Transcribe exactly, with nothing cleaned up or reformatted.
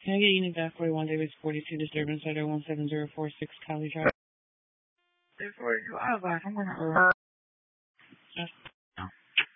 Can I get Unit back forty-one Davis forty-two disturbance at one seven zero four six Cali Drive? Therefore, I was like, I'm gonna. Uh,